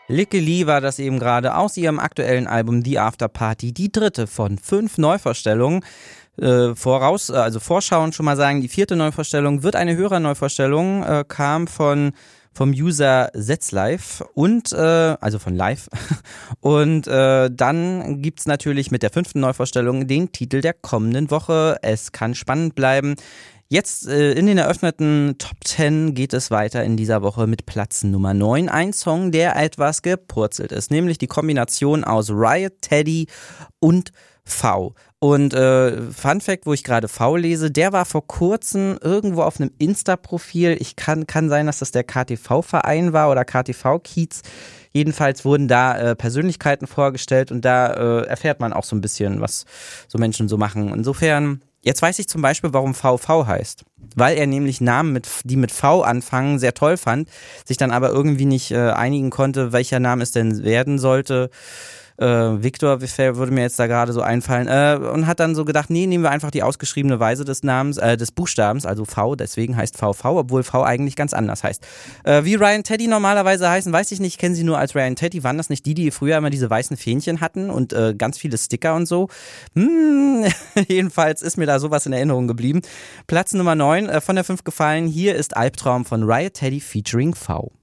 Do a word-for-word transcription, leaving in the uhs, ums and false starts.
Likke Lee war das eben gerade aus ihrem aktuellen Album The After Party, die dritte von fünf Neuvorstellungen. Äh, voraus, also vorschauend schon mal sagen, die vierte Neuvorstellung wird eine Hörerneuvorstellung, äh, kam von vom User Setzlive und äh, also von Live und äh, dann gibt's natürlich mit der fünften Neuvorstellung den Titel der kommenden Woche. Es kann spannend bleiben. Jetzt äh, in den eröffneten Top zehn geht es weiter in dieser Woche mit Platz Nummer neun. Ein Song, der etwas gepurzelt ist, nämlich die Kombination aus Riot, Teddy und V. Und äh, Fun Fact, wo ich gerade V lese, der war vor kurzem irgendwo auf einem Insta-Profil. Ich kann, kann sein, dass das der K T V-Verein war oder K T V-Kiez. Jedenfalls wurden da äh, Persönlichkeiten vorgestellt und da äh, erfährt man auch so ein bisschen, was so Menschen so machen. Insofern, jetzt weiß ich zum Beispiel, warum V V heißt. Weil er nämlich Namen, mit, die mit V anfangen, sehr toll fand, sich dann aber irgendwie nicht äh, einigen konnte, welcher Name es denn werden sollte. Äh, Victor würde mir jetzt da gerade so einfallen, äh, und hat dann so gedacht, nee, nehmen wir einfach die ausgeschriebene Weise des Namens, äh, des Buchstabens, also V, deswegen heißt V V, obwohl V eigentlich ganz anders heißt. Äh, wie Ryan Teddy normalerweise heißen, weiß ich nicht, ich kenne sie nur als Ryan Teddy. Waren das nicht die, die früher immer diese weißen Fähnchen hatten und äh, ganz viele Sticker und so? Hm, jedenfalls ist mir da sowas in Erinnerung geblieben. Platz Nummer neun, äh, von der fünf gefallen, hier ist Albtraum von Riot Teddy featuring V.